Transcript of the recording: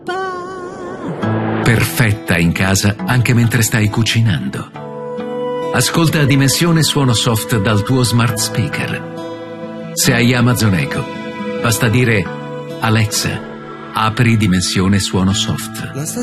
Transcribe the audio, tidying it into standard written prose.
Perfetta in casa anche mentre stai cucinando. Ascolta Dimensione Suono Soft dal tuo smart speaker. Se hai Amazon Echo, basta dire Alexa, apri Dimensione Suono Soft.